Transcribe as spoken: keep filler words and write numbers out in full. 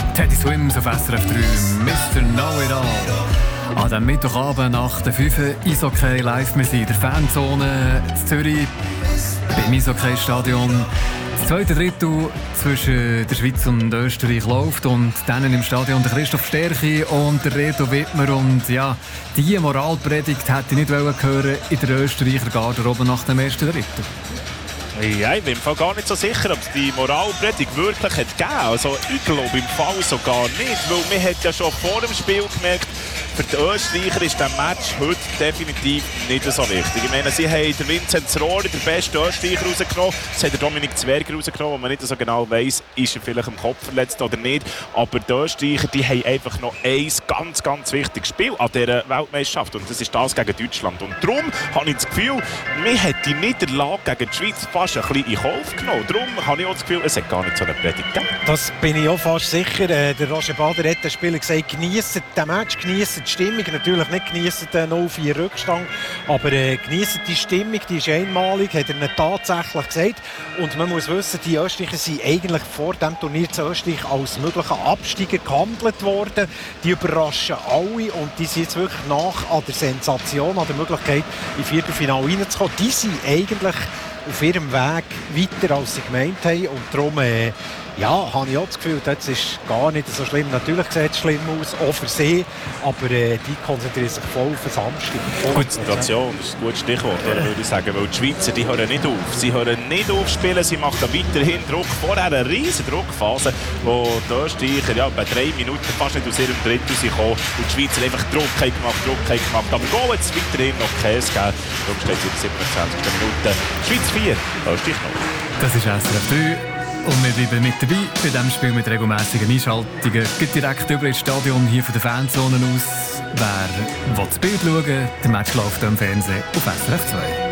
Teddy Swims auf S R F drei, Mister Know-It-All. An diesem Mittwochabend nach der fünf Eishockey live. Wir sind in der Fanzone in Zürich, beim Eishockey-Stadion. Das zweite Drittel zwischen der Schweiz und Österreich läuft und dann im Stadion der Christoph Stärchi und der Reto Wittmer. Und ja, diese Moralpredigt hätte ich nicht hören in der Österreicher Garderobe nach dem ersten Drittel. Ja, ich bin im Fall gar nicht so sicher, ob es die Moralpredigt wirklich hat gegeben. Also ich glaube im Fall sogar nicht, weil man hat ja schon vor dem Spiel gemerkt, für die Österreicher ist der Match heute definitiv nicht so wichtig. Ich meine, sie haben den Vincent Zrohr, den besten Österreicher, rausgenommen. Sie haben den Dominik Zwerger rausgenommen, wo man nicht so genau weiss, ist er vielleicht im Kopf verletzt oder nicht. Aber die Österreicher, die haben einfach noch ein ganz, ganz wichtiges Spiel an dieser Weltmeisterschaft. Und das ist das gegen Deutschland. Und darum habe ich das Gefühl, man hat die Niederlage gegen die Schweiz fast ein bisschen in Kauf genommen. Darum habe ich auch das Gefühl, es hat gar nicht so eine Predigt gegeben. Das bin ich auch fast sicher. Der Roger Bader hat den Spieler gesagt, geniessen den Match, geniessen die Stimmung. Natürlich nicht geniessen den null vier Rückstand, aber äh, geniessen die Stimmung, die ist einmalig, hat er ihnen tatsächlich gesagt. Und man muss wissen, die Österreicher sind eigentlich vor dem Turnier zu Österreich als möglicher Absteiger gehandelt worden. Die überraschen alle und die sind jetzt wirklich nach an der Sensation, an der Möglichkeit, in Viertelfinale reinzukommen. Die sind eigentlich auf ihrem Weg weiter, als sie gemeint haben. Und darum äh, ja, habe ich auch das Gefühl, das ist gar nicht so schlimm. Natürlich sieht es schlimm aus, auch für sie, aber äh, die konzentrieren sich voll auf den Samstag. Konzentration ist ein gutes Stichwort, oder, würde ich sagen. Weil die Schweizer, die hören nicht auf. Sie hören nicht auf spielen, sie machen weiterhin Druck. Vorher eine riesige Druckphase, wo die Österreicher ja, bei drei Minuten fast nicht aus ihrem Drittel gekommen und die Schweizer einfach Druck haben gemacht, Druck haben gemacht. Aber Goal hat es weiterhin noch Käse gegeben. Darum steht es in der siebenundzwanzigsten Minute. Schweiz vier, Österreich noch. Das ist S R F drei. Und wir bleiben mit dabei bei diesem Spiel mit regelmässigen Einschaltungen. Geht direkt über ins Stadion hier von der Fanzone aus. Wer will das Bild schauen, der Match läuft am Fernsehen auf S R F zwei.